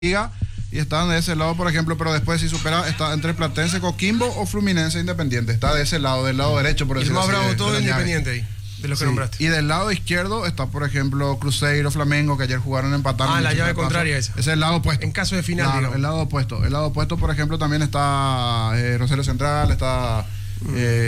Liga y están de ese lado, por ejemplo, pero después si supera, está entre Platense, Coquimbo o Fluminense Independiente. Está de ese lado, del lado derecho, por decirlo así. El más bravo de todo la Independiente ahí, de los que nombraste. Y del lado izquierdo está, por ejemplo, Cruzeiro, Flamengo, que ayer jugaron empataron. La llave contraria esa. Es el lado opuesto. En caso de final, claro, digamos. el lado opuesto. El lado opuesto, por ejemplo, también está Rosario Central, está...